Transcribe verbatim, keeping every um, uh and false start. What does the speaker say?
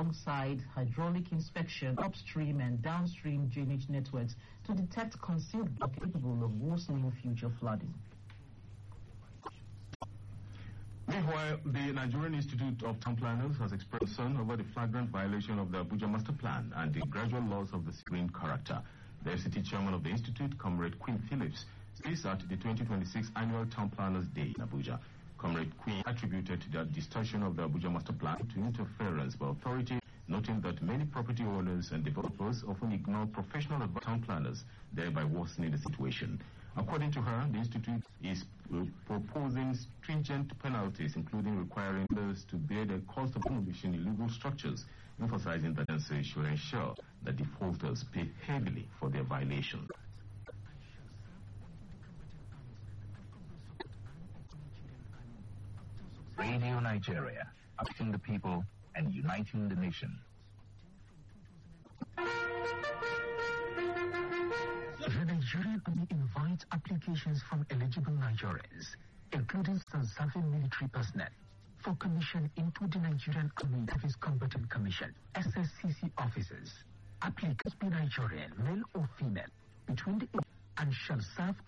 alongside hydraulic inspection upstream and downstream drainage networks to detect concealed block capable of worsening future flooding. Meanwhile, the Nigerian Institute of Town Planners has expressed concern over the flagrant violation of the Abuja Master Plan and the gradual loss of the green character. The F C T chairman of the institute, Comrade Queen Phillips, says at the twenty twenty-six Annual Town Planners Day in Abuja. Comrade Queen attributed the distortion of the Abuja Master Plan to interference by authority, noting that many property owners and developers often ignore professional town planners, thereby worsening the situation. According to her, the institute is uh, proposing stringent penalties, including requiring others to bear the cost of demolishing illegal structures, emphasizing that they should ensure that defaulters pay heavily for their violations. Radio Nigeria, uplifting the people and uniting the nation. The Nigerian Army invites applications from eligible Nigerians, including some serving military personnel, for commission into the Nigerian Army Service Combatant Commission, S S C C officers. Applicants be Nigerian, male or female, between the age and shall serve